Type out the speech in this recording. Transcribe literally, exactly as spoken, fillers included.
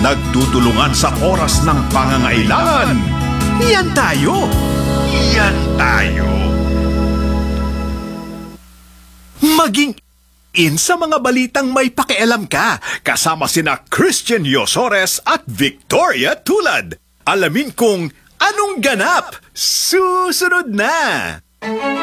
nagtutulungan sa oras ng pangangailangan. Yan tayo! Yan tayo! Maging in sa mga balitang may pakialam ka, kasama sina Christian Yosores at Victoria Tulad. Alamin kung anong ganap. Susunod na!